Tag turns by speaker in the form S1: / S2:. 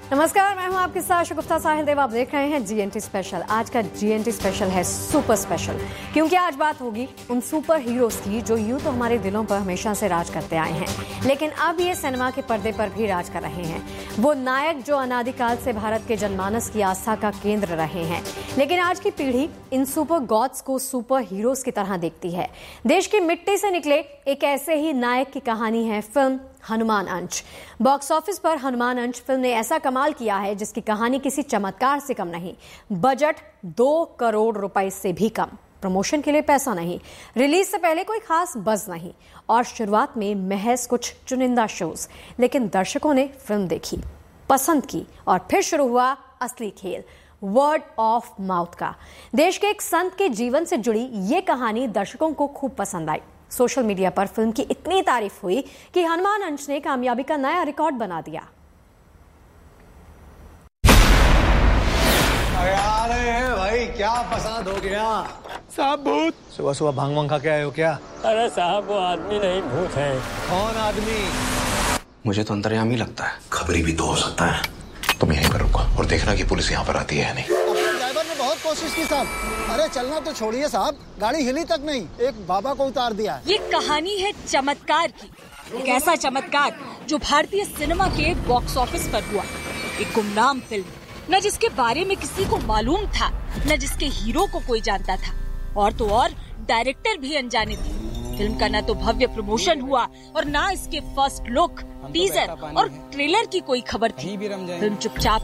S1: नमस्कार, मैं हूं आपके साथ शगुफ्ता साहिल देव। आप देख रहे हैं जीएनटी स्पेशल। आज का जीएनटी स्पेशल है सुपर स्पेशल, क्योंकि आज बात होगी उन सुपर हीरोज की जो यूं तो हमारे दिलों पर हमेशा से राज करते आए हैं, लेकिन अब ये सिनेमा के पर्दे पर भी राज कर रहे हैं। वो नायक जो अनादिकाल से भारत के जनमानस की आस्था का केंद्र रहे हैं, लेकिन आज की पीढ़ी इन सुपर गॉड्स को सुपर हीरोज की तरह देखती है। देश की मिट्टी से निकले एक ऐसे ही नायक की कहानी है फिल्म हनुमान अंश। बॉक्स ऑफिस पर हनुमान अंश फिल्म ने ऐसा कमाल किया है जिसकी कहानी किसी चमत्कार से कम नहीं। बजट 2 करोड़ रुपए से भी कम, प्रमोशन के लिए पैसा नहीं, रिलीज से पहले कोई खास बज़ नहीं, और शुरुआत में महज कुछ चुनिंदा शोज। लेकिन दर्शकों ने फिल्म देखी, पसंद की, और फिर शुरू हुआ असली खेल, वर्ड ऑफ माउथ का। देश के एक संत के जीवन से जुड़ी ये कहानी दर्शकों को खूब पसंद आई। सोशल मीडिया पर फिल्म की इतनी तारीफ हुई कि हनुमान अंश ने कामयाबी का नया रिकॉर्ड बना दिया।
S2: अरे आ रहे हैं भाई, क्या फसाद हो गया
S3: साहब? भूत?
S2: सुबह सुबह भांग वांग खा के आए हो क्या?
S3: अरे साहब वो आदमी नहीं, भूत है।
S2: कौन आदमी?
S4: मुझे तो अंतर्यामी लगता है, खबरी भी तो हो सकता है। तुम यहीं पर रुको और देखना कि पुलिस यहाँ पर आती है या नहीं।
S5: ड्राइवर ने बहुत कोशिश की साहब। अरे चलना तो छोड़िए साहब, गाड़ी हिली तक नहीं, एक बाबा को उतार दिया।
S6: ये कहानी है चमत्कार की, एक ऐसा चमत्कार जो भारतीय सिनेमा के बॉक्स ऑफिस पर हुआ। एक गुमनाम फिल्म, न जिसके बारे में किसी को मालूम था, न जिसके हीरो को कोई जानता था, और तो और डायरेक्टर भी अनजाने थे। फिल्म का न तो भव्य प्रमोशन हुआ और न इसके फर्स्ट लुक, टीजर और ट्रेलर की कोई खबर थी। फिल्म चुपचाप